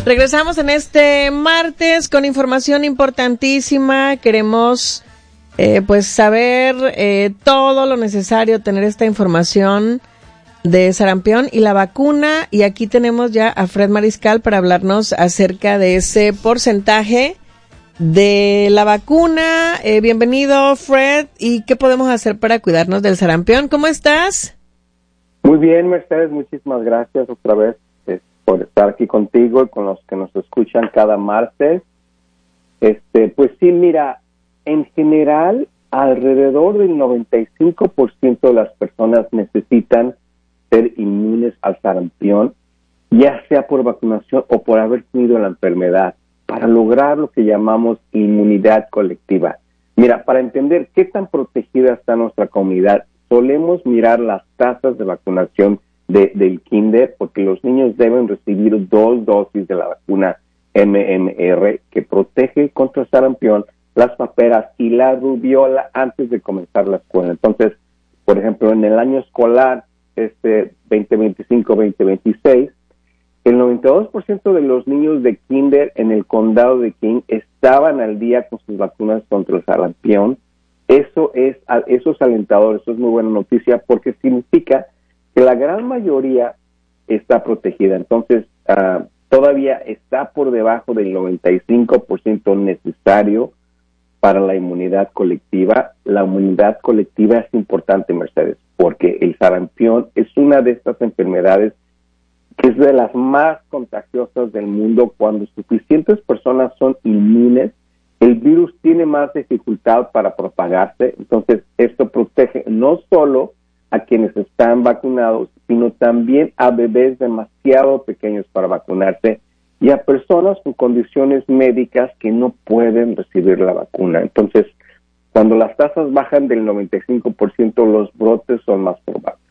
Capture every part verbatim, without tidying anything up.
Regresamos en este martes con información importantísima. Queremos eh, pues saber eh, todo lo necesario, tener esta información de sarampión y la vacuna. Y aquí tenemos ya a Fred Mariscal para hablarnos acerca de ese porcentaje de la vacuna. Eh, bienvenido, Fred. ¿Y qué podemos hacer para cuidarnos del sarampión? ¿Cómo estás? Muy bien, Mercedes. Muchísimas gracias otra vez por estar aquí contigo y con los que nos escuchan cada martes. Este, pues sí, mira, en general, alrededor del noventa y cinco por ciento de las personas necesitan ser inmunes al sarampión, ya sea por vacunación o por haber tenido la enfermedad, para lograr lo que llamamos inmunidad colectiva. Mira, para entender qué tan protegida está nuestra comunidad, solemos mirar las tasas de vacunación De, del kinder, porque los niños deben recibir dos dosis de la vacuna M M R que protege contra el sarampión, las paperas y la rubiola antes de comenzar la escuela. Entonces, por ejemplo, en el año escolar este veinte veinticinco veinte veintiséis, el noventa y dos por ciento de los niños de kinder en el condado de King estaban al día con sus vacunas contra el sarampión. Eso es, eso es alentador, eso es muy buena noticia, porque significa que la gran mayoría está protegida. Entonces, uh, todavía está por debajo del noventa y cinco por ciento necesario para la inmunidad colectiva. La inmunidad colectiva es importante, Mercedes, porque el sarampión es una de estas enfermedades que es de las más contagiosas del mundo. Cuando suficientes personas son inmunes, el virus tiene más dificultad para propagarse. Entonces, esto protege no solo a quienes están vacunados, sino también a bebés demasiado pequeños para vacunarse y a personas con condiciones médicas que no pueden recibir la vacuna. Entonces, cuando las tasas bajan del noventa y cinco por ciento, los brotes son más probables.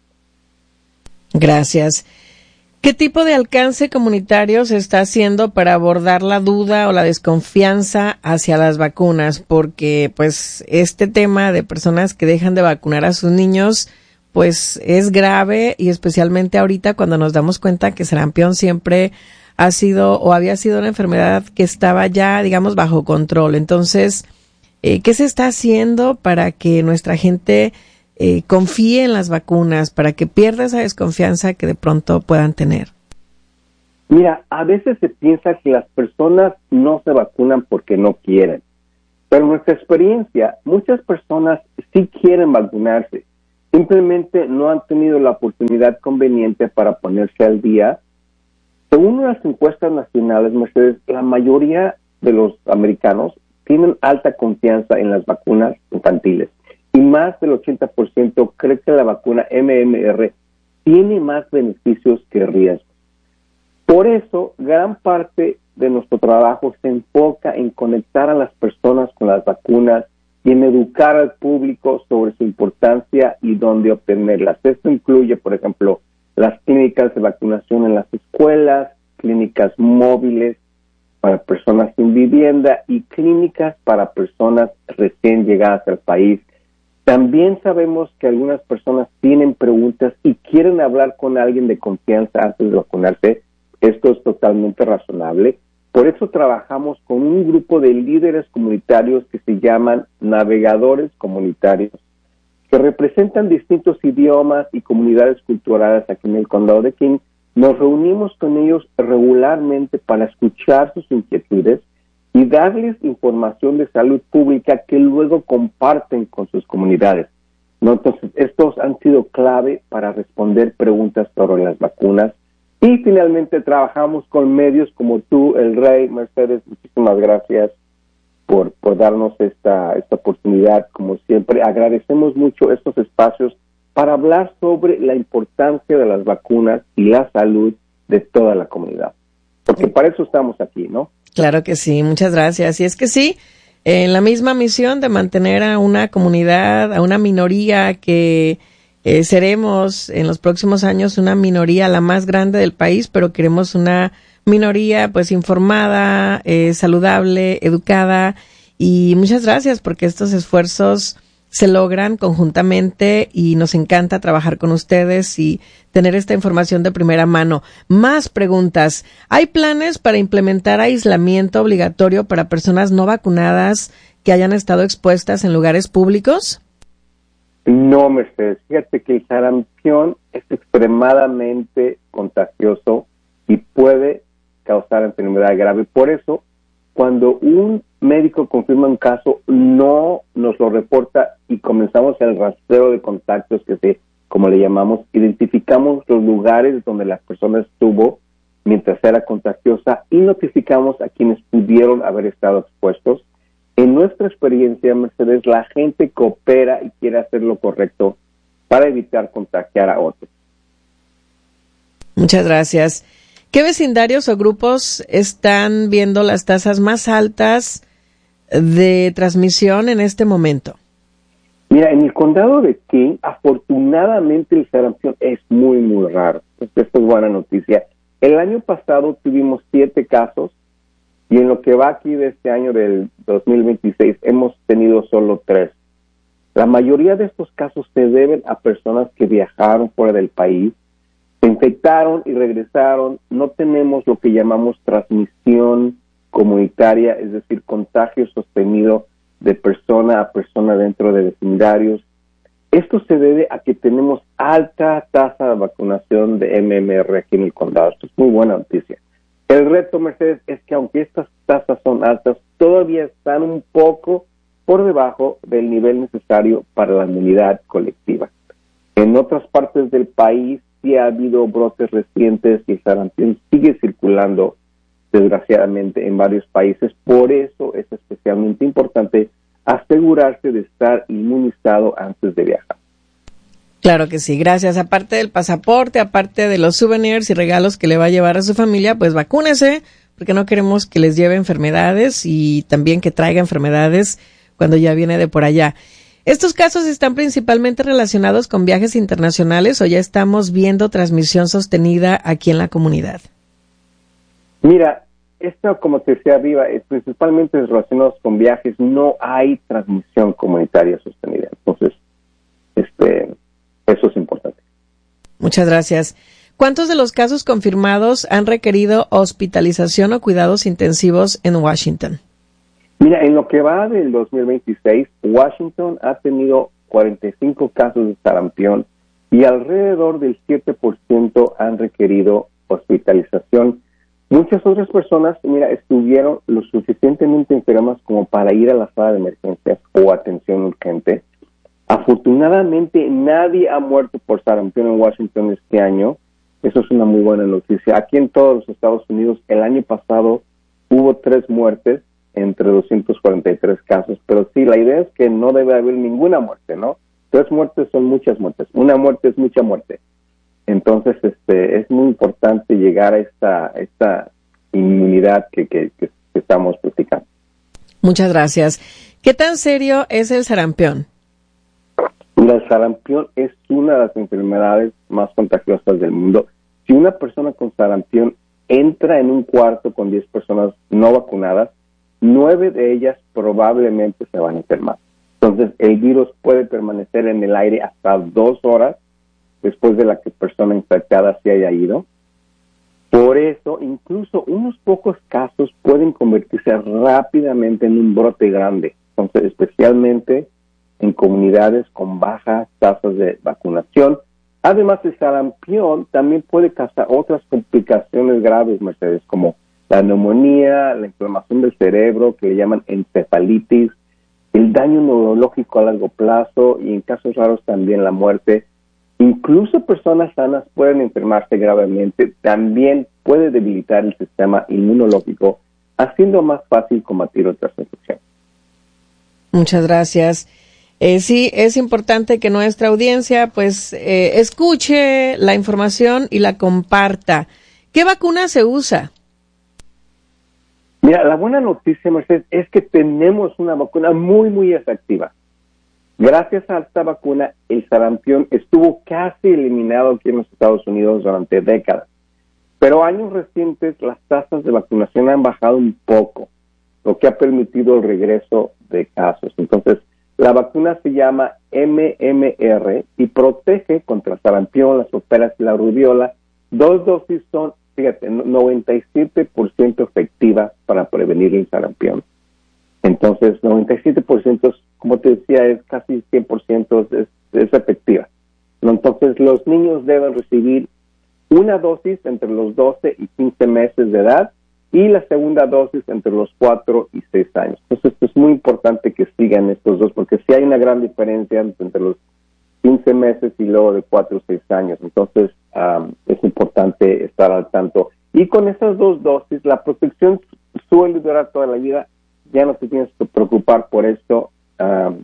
Gracias. ¿Qué tipo de alcance comunitario se está haciendo para abordar la duda o la desconfianza hacia las vacunas? Porque, pues, este tema de personas que dejan de vacunar a sus niños, pues es grave, y especialmente ahorita cuando nos damos cuenta que sarampión siempre ha sido o había sido una enfermedad que estaba ya, digamos, bajo control. Entonces, eh, ¿qué se está haciendo para que nuestra gente eh, confíe en las vacunas, para que pierda esa desconfianza que de pronto puedan tener? Mira, a veces se piensa que las personas no se vacunan porque no quieren, pero en nuestra experiencia, muchas personas sí quieren vacunarse. Simplemente no han tenido la oportunidad conveniente para ponerse al día. Según unas encuestas nacionales, Mercedes, la mayoría de los americanos tienen alta confianza en las vacunas infantiles y más del ochenta por ciento cree que la vacuna M M R tiene más beneficios que riesgos. Por eso, gran parte de nuestro trabajo se enfoca en conectar a las personas con las vacunas y en educar al público sobre su importancia y dónde obtenerlas. Esto incluye, por ejemplo, las clínicas de vacunación en las escuelas, clínicas móviles para personas sin vivienda y clínicas para personas recién llegadas al país. También sabemos que algunas personas tienen preguntas y quieren hablar con alguien de confianza antes de vacunarse. Esto es totalmente razonable. Por eso trabajamos con un grupo de líderes comunitarios que se llaman navegadores comunitarios, que representan distintos idiomas y comunidades culturales aquí en el condado de King. Nos reunimos con ellos regularmente para escuchar sus inquietudes y darles información de salud pública que luego comparten con sus comunidades. ¿No? Entonces, estos han sido clave para responder preguntas sobre las vacunas. Y finalmente trabajamos con medios como tú, El Rey, Mercedes. Muchísimas gracias por, por darnos esta, esta oportunidad. Como siempre, agradecemos mucho estos espacios para hablar sobre la importancia de las vacunas y la salud de toda la comunidad. Porque para eso estamos aquí, ¿no? Claro que sí, muchas gracias. Y es que sí, en la misma misión de mantener a una comunidad, a una minoría que Eh, seremos en los próximos años una minoría la más grande del país, pero queremos una minoría pues informada, eh, saludable, educada, y muchas gracias porque estos esfuerzos se logran conjuntamente y nos encanta trabajar con ustedes y tener esta información de primera mano. Más preguntas. ¿Hay planes para implementar aislamiento obligatorio para personas no vacunadas que hayan estado expuestas en lugares públicos? No, Mercedes. Fíjate que el sarampión es extremadamente contagioso y puede causar enfermedad grave. Por eso, cuando un médico confirma un caso, no nos lo reporta y comenzamos el rastreo de contactos, que se, como le llamamos, identificamos los lugares donde la persona estuvo mientras era contagiosa y notificamos a quienes pudieron haber estado expuestos. En nuestra experiencia, Mercedes, la gente coopera y quiere hacer lo correcto para evitar contagiar a otros. Muchas gracias. ¿Qué vecindarios o grupos están viendo las tasas más altas de transmisión en este momento? Mira, en el condado de King, afortunadamente el sarampión es muy, muy raro. Esto es buena noticia. El año pasado tuvimos siete casos y en lo que va aquí de este año del dos mil veintiséis hemos tenido solo tres. La mayoría de estos casos se deben a personas que viajaron fuera del país, se infectaron y regresaron. No tenemos lo que llamamos transmisión comunitaria, es decir, contagio sostenido de persona a persona dentro de vecindarios. Esto se debe a que tenemos alta tasa de vacunación de M M R aquí en el condado. Esto es muy buena noticia. El reto, Mercedes, es que aunque estas tasas son altas, todavía están un poco por debajo del nivel necesario para la inmunidad colectiva. En otras partes del país sí ha habido brotes recientes y el sarampión sigue circulando, desgraciadamente, en varios países. Por eso es especialmente importante asegurarse de estar inmunizado antes de viajar. Claro que sí, gracias. Aparte del pasaporte, aparte de los souvenirs y regalos que le va a llevar a su familia, pues vacúnese, porque no queremos que les lleve enfermedades y también que traiga enfermedades cuando ya viene de por allá. ¿Estos casos están principalmente relacionados con viajes internacionales o ya estamos viendo transmisión sostenida aquí en la comunidad? Mira, esto, como te decía arriba, es principalmente relacionado con viajes. No hay transmisión comunitaria sostenida. Entonces, este, eso es importante. Muchas gracias. ¿Cuántos de los casos confirmados han requerido hospitalización o cuidados intensivos en Washington? Mira, en lo que va del dos mil veintiséis, Washington ha tenido cuarenta y cinco casos de sarampión y alrededor del siete por ciento han requerido hospitalización. Muchas otras personas, mira, estuvieron lo suficientemente enfermas como para ir a la sala de emergencias o atención urgente. Afortunadamente, nadie ha muerto por sarampión en Washington este año. Eso es una muy buena noticia. Aquí en todos los Estados Unidos, el año pasado hubo tres muertes entre doscientos cuarenta y tres casos, pero sí, la idea es que no debe haber ninguna muerte, ¿no? Tres muertes son muchas muertes, una muerte es mucha muerte. Entonces, este, es muy importante llegar a esta, esta inmunidad que, que, que estamos practicando. Muchas gracias. ¿Qué tan serio es el sarampión? El sarampión es una de las enfermedades más contagiosas del mundo. Si una persona con sarampión entra en un cuarto con diez personas no vacunadas, nueve de ellas probablemente se van a enfermar. Entonces, el virus puede permanecer en el aire hasta dos horas después de la que persona infectada se haya ido. Por eso, incluso unos pocos casos pueden convertirse rápidamente en un brote grande. Entonces, especialmente en comunidades con bajas tasas de vacunación. Además, el sarampión también puede causar otras complicaciones graves, Mercedes, como la neumonía, la inflamación del cerebro, que le llaman encefalitis, el daño neurológico a largo plazo y en casos raros también la muerte. Incluso personas sanas pueden enfermarse gravemente. También puede debilitar el sistema inmunológico, haciendo más fácil combatir otras infecciones. Muchas gracias. Eh, sí, es importante que nuestra audiencia pues eh, escuche la información y la comparta. ¿Qué vacuna se usa? Mira, la buena noticia, Mercedes, es que tenemos una vacuna muy, muy efectiva. Gracias a esta vacuna, el sarampión estuvo casi eliminado aquí en los Estados Unidos durante décadas. Pero años recientes, las tasas de vacunación han bajado un poco, lo que ha permitido el regreso de casos. Entonces, La vacuna se llama M M R y protege contra sarampión, las operas y la rubiola. Dos dosis son, fíjate, noventa y siete por ciento efectivas para prevenir el sarampión. Entonces, noventa y siete por ciento, como te decía, es casi cien por ciento es, es efectiva. Entonces, los niños deben recibir una dosis entre los doce y quince meses de edad y la segunda dosis entre los cuatro y seis años. Entonces, es muy importante que sigan estos dos, porque sí hay una gran diferencia entre los quince meses y luego de cuatro o seis años. Entonces, um, es importante estar al tanto. Y con esas dos dosis, la protección suele durar toda la vida. Ya no te tienes que preocupar por esto um,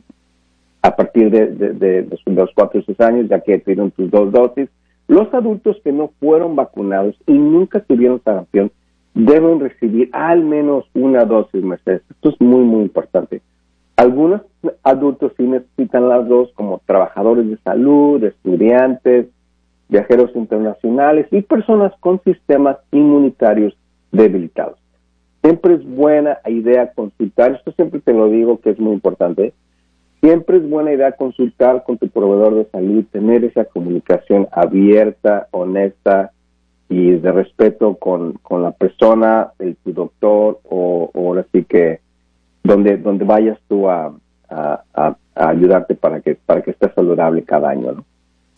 a partir de, de, de, de los cuatro o seis años, ya que tuvieron tus dos dosis. Los adultos que no fueron vacunados y nunca tuvieron sarampión deben recibir al menos una dosis Mercedes. Esto es muy, muy importante. Algunos adultos sí necesitan las dos, como trabajadores de salud, estudiantes, viajeros internacionales y personas con sistemas inmunitarios debilitados. Siempre es buena idea consultar, esto siempre te lo digo que es muy importante, siempre es buena idea consultar con tu proveedor de salud, tener esa comunicación abierta, honesta y de respeto con, con la persona, el, tu doctor o, o ahora sí que donde donde vayas tú a, a, a, a ayudarte para que para que estés saludable cada año, ¿no?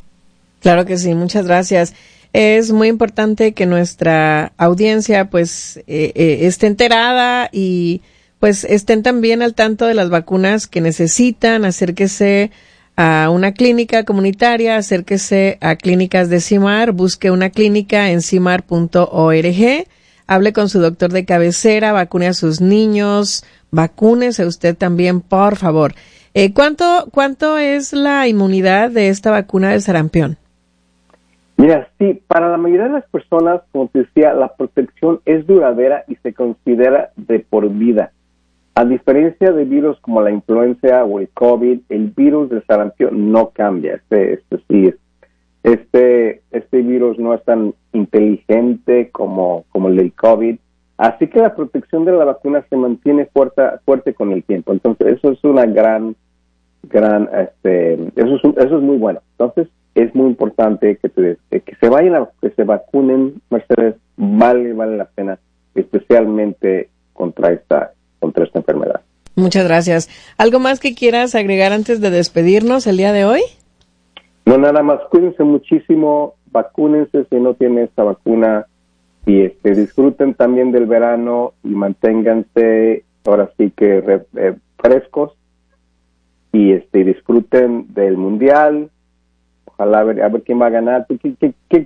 Claro que sí, muchas gracias. Es muy importante que nuestra audiencia pues eh, eh, esté enterada y pues estén también al tanto de las vacunas que necesitan. Acérquese a una clínica comunitaria, acérquese a clínicas de CIMAR, busque una clínica en cimar punto org, hable con su doctor de cabecera, vacune a sus niños, vacúnese usted también, por favor. Eh, ¿cuánto, cuánto es la inmunidad de esta vacuna del sarampión? Mira, sí, para la mayoría de las personas, como te decía, la protección es duradera y se considera de por vida. A diferencia de virus como la influenza o el COVID, el virus del sarampión no cambia. Este, este sí, este, este virus no es tan inteligente como, como el del COVID. Así que la protección de la vacuna se mantiene fuerte, fuerte con el tiempo. Entonces, eso es una gran, gran, este, eso es, eso es muy bueno. Entonces, es muy importante que, te, que se vayan a, que se vacunen, Mercedes, vale, vale la pena, especialmente contra esta, contra esta enfermedad. Muchas gracias. ¿Algo más que quieras agregar antes de despedirnos el día de hoy? No, nada más, cuídense muchísimo, vacúnense si no tienen esta vacuna y este, disfruten también del verano y manténganse ahora sí que re, eh, frescos y este disfruten del mundial. Ojalá a ver, a ver quién va a ganar. ¿Qué, qué, qué,